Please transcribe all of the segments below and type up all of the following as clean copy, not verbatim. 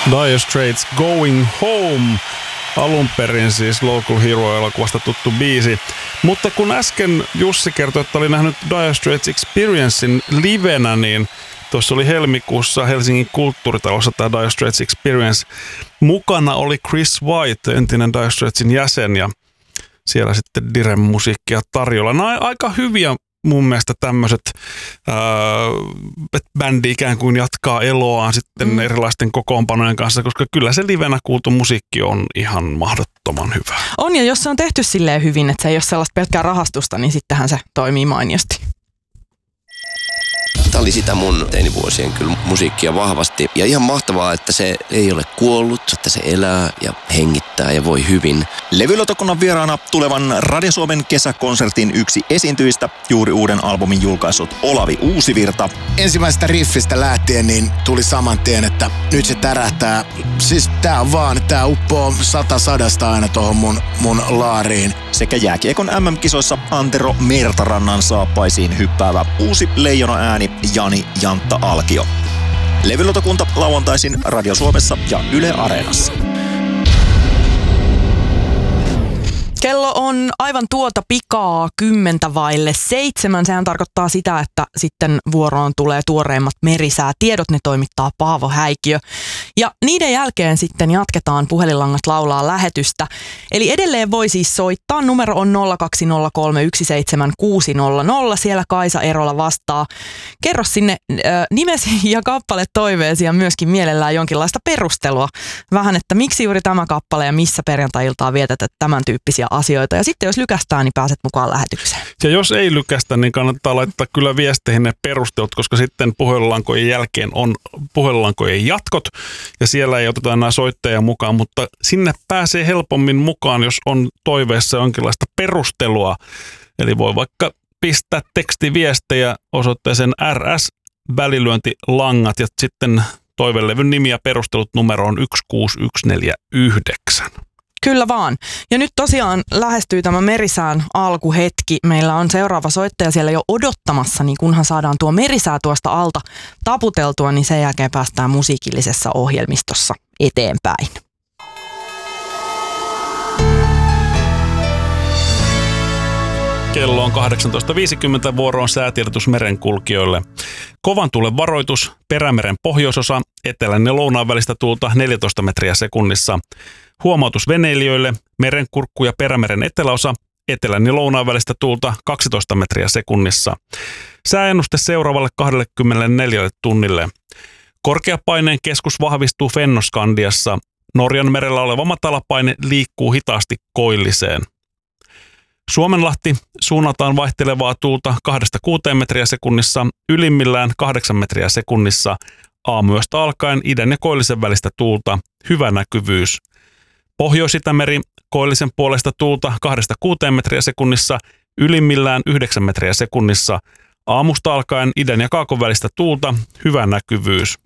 Dire Straits Going Home. Alun perin siis Local Hero-elokuvasta tuttu biisi. Mutta kun äsken Jussi kertoi, että oli nähnyt Dire Straits Experiencein livenä, niin tuossa oli helmikuussa Helsingin kulttuuritalossa tämä Dire Straits Experience. Mukana oli Chris White, entinen Dire Straitsin jäsen, ja siellä sitten Diren musiikkia tarjolla. Nämä on aika hyviä mun mielestä tämmöiset, että bändi ikään kuin jatkaa eloaan sitten erilaisten kokoonpanojen kanssa, koska kyllä se livenä kuultu musiikki on ihan mahdottoman hyvä. On, ja jos se on tehty silleen hyvin, että se ei ole sellaista pelkkää rahastusta, niin sittenhän se toimii mainiosti. Tämä oli sitä mun teinivuosien kyllä musiikkia vahvasti. Ja ihan mahtavaa, että se ei ole kuollut, että se elää ja hengittää ja voi hyvin. Levylotokunnan vieraana tulevan Radio Suomen kesäkonsertin yksi esiintyjistä, juuri uuden albumin julkaissut Olavi Uusivirta. Ensimmäisestä riffistä lähtien niin tuli saman tien, että nyt se tärähtää. Siis tää uppoo 100 aina tohon mun laariin. Sekä jääkiekon MM-kisoissa Antero Mertarannan saappaisiin hyppäävä uusi leijona ääni Jani Jantta Alkio. Levylotokunta lauantaisin Radio Suomessa ja Yle Areenassa. Kello on aivan tuota pikaa 6:10. Sehän tarkoittaa sitä, että sitten vuoroon tulee tuoreimmat merisäätiedot. Ne toimittaa Paavo Häikiö. Ja niiden jälkeen sitten jatketaan Puhelinlangat laulaa lähetystä. Eli edelleen voi siis soittaa. Numero on 020317600. Siellä Kaisa Erola vastaa. Kerro sinne nimesi ja kappale toiveesi ja myöskin mielellään jonkinlaista perustelua. Vähän, että miksi juuri tämä kappale ja missä perjantai-iltaa vietät tämän tyyppisiä asioita. Ja sitten jos lykästään, niin pääset mukaan lähetykseen. Ja jos ei lykästä, niin kannattaa laittaa kyllä viesteihin ne perustelut, koska sitten puhelinlankojen jälkeen on puhelinlankojen jatkot. Ja siellä ei oteta enää soittajia mukaan, mutta sinne pääsee helpommin mukaan, jos on toiveessa jonkinlaista perustelua. Eli voi vaikka pistää tekstiviestejä osoitteeseen RS-välilyöntilangat ja sitten toivelevyn nimi ja perustelut numeroon 16149. Kyllä vaan. Ja nyt tosiaan lähestyy tämä merisään alkuhetki. Meillä on seuraava soittaja siellä jo odottamassa, niin kunhan saadaan tuo merisää tuosta alta taputeltua, niin sen jälkeen päästään musiikillisessa ohjelmistossa eteenpäin. Kello on 18.50, vuoroon säätiedotus merenkulkijoille. Kovan tuulen varoitus, Perämeren pohjoisosa, etelän ja lounaan välistä tuulta 14 metriä sekunnissa. Huomautus veneilijöille, merenkurkku ja Perämeren eteläosa, etelän ja lounaan välistä tuulta 12 metriä sekunnissa. Sääennuste seuraavalle 24 tunnille. Korkeapaineen keskus vahvistuu Fennoskandiassa. Norjan merellä oleva matalapaine liikkuu hitaasti koilliseen. Suomenlahti suunnataan vaihtelevaa tuulta 2-6 metriä sekunnissa, ylimmillään 8 metriä sekunnissa. Aamuyöstä alkaen idän ja koillisen välistä tuulta, hyvä näkyvyys. Pohjois-Itämeri koillisen puolesta tuulta 2-6 metriä sekunnissa, ylimmillään 9 metriä sekunnissa. Aamusta alkaen idän ja kaakon välistä tuulta, hyvä näkyvyys.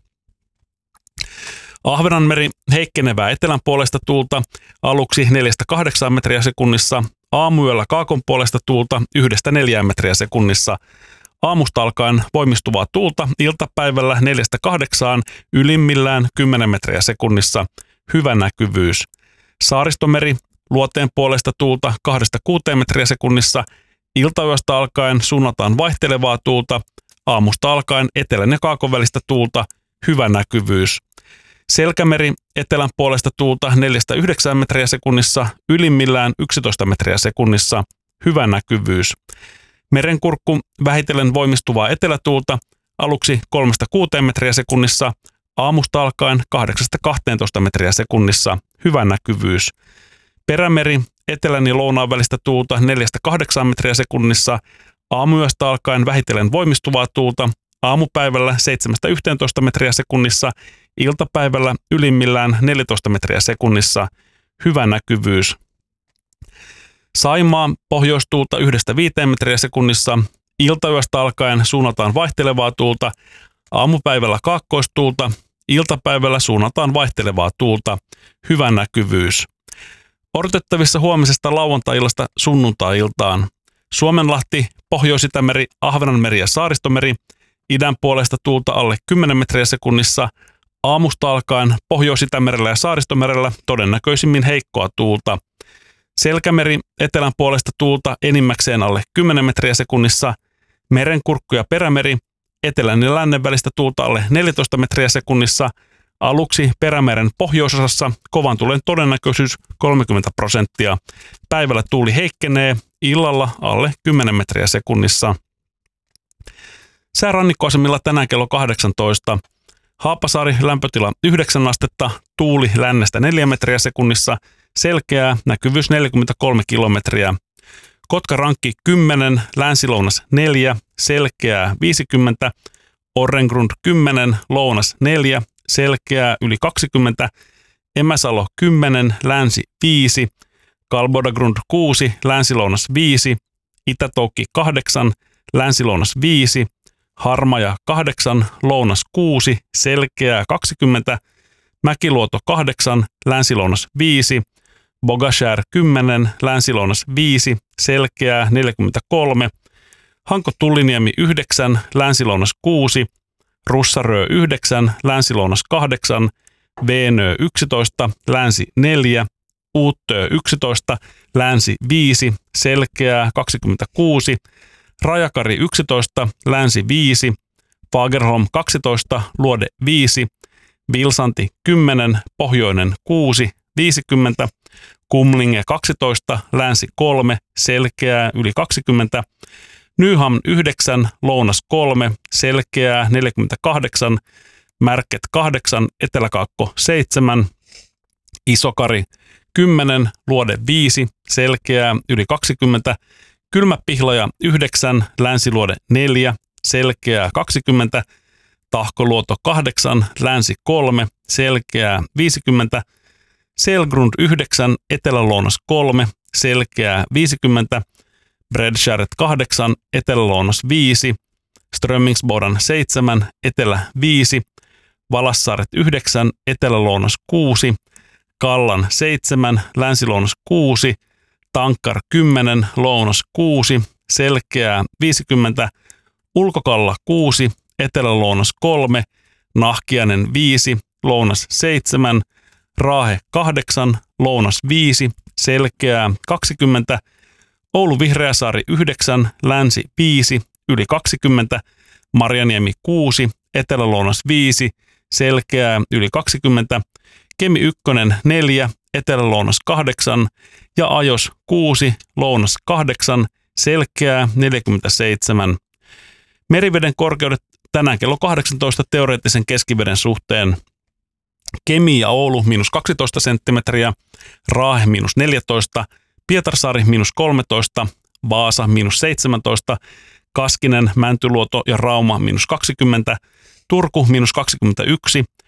Ahvenanmeri heikkenevää etelän puolesta tuulta, aluksi 4-8 metriä sekunnissa. Aamuyöllä kaakon puolesta tuulta 1-4 metriä sekunnissa. Aamusta alkaen voimistuvaa tuulta, iltapäivällä 4-8, ylimmillään 10 metriä sekunnissa, hyvä näkyvyys. Saaristomeri luoteen puolesta tuulta 2-6 metriä sekunnissa, iltayöstä alkaen suunnataan vaihtelevaa tuulta, aamusta alkaen etelän ja kaakon välistä tuulta, hyvä näkyvyys. Selkämeri etelän puolesta tuulta 4-9 metriä sekunnissa, ylimmillään 11 metriä sekunnissa, hyvä näkyvyys. Merenkurkku vähitellen voimistuvaa etelätuulta, aluksi 3-6 metriä sekunnissa, aamusta alkaen 8-12 metriä sekunnissa, hyvä näkyvyys. Perämeri etelän ja lounaan välistä tuulta 4-8 metriä sekunnissa, aamuyöstä alkaen vähitellen voimistuvaa tuulta, aamupäivällä 7-11 metriä sekunnissa, iltapäivällä ylimmillään 14 metriä sekunnissa, hyvä näkyvyys. Saimaa pohjoistuulta 1-5 metriä sekunnissa, iltayöstä alkaen suunnataan vaihtelevaa tuulta, aamupäivällä kaakkoistuulta, iltapäivällä suunnataan vaihtelevaa tuulta, hyvä näkyvyys. Odotettavissa huomisesta lauantai-illasta sunnuntai-iltaan. Suomenlahti, Pohjois-Itämeri, Ahvenanmeri ja Saaristomeri, idän puolesta tuulta alle 10 metriä sekunnissa, Aamusta alkaen Pohjois-Itämerellä ja Saaristomerellä todennäköisimmin heikkoa tuulta. Selkämeri etelän puolesta tuulta enimmäkseen alle 10 metriä sekunnissa. Merenkurkku ja Perämeri etelän ja lännen välistä tuulta alle 14 metriä sekunnissa. Aluksi Perämeren pohjoisosassa kovan tuulen todennäköisyys 30%. Päivällä tuuli heikkenee, illalla alle 10 metriä sekunnissa. Säärannikkoasemilla tänään kello 18. Haapasaari lämpötila 9 astetta, tuuli lännestä 4 metriä sekunnissa, selkeää, näkyvyys 43 kilometriä. Kotka-Rankki 10, länsilounas 4, selkeää 50, Orrengrund 10, lounas 4, selkeää yli 20, Emäsalo 10, länsi 5, Kalbodagrund 6, länsilounas 5, Itä-Toukki 8, länsilounas 5, Harmaja 8, lounas 6, selkeää 20, Mäkiluoto 8, länsilounas 5, Bogashär 10, länsilounas 5, selkeää 43, Hanko-Tulliniemi 9, länsilounas 6, Russarö 9, länsilounas 8, Veenö 11, länsi 4, Uuttöö 11, länsi 5, selkeää 26, Rajakari 11, länsi 5, Fagerholm 12, luode 5, Vilsanti 10, pohjoinen 6, 50, Kumlinge 12, länsi 3, selkeää yli 20, Nyhamn 9, lounas 3, selkeää 48, Märket 8, Eteläkaakko 7, Isokari 10, luode 5, selkeää yli 20, Kylmäpihlaja 9, länsiluode 4, selkeää 20, Tahkoluoto 8, länsi 3, selkeää 50, Selgrund 9, etelälounas 3, selkeää 50, Bredskäret 8, etelälounas 5, Strömmingsbodan 7, etelä 5, Valassaaret 9, etelälounas 6, Kallan 7, länsilounas 6, Tankkar 10, lounas 6, selkeää 50, Ulkokalla 6, etelälounas 3, Nahkiainen 5, lounas 7, Raahe 8, lounas 5, selkeää 20, Oulu Vihreäsaari 9, länsi 5, yli 20, Marjaniemi 6, etelälounas 5, selkeää yli 20, Kemi 1 4, etelälounas 8 ja Ajos 6, lounas 8, selkeää 47. Meriveden korkeudet tänään kello 18 teoreettisen keskiveden suhteen. Kemi ja Oulu -12 senttimetriä, Raahe -14, Pietarsaari -13, Vaasa -17, Kaskinen, Mäntyluoto ja Rauma -20, Turku -21,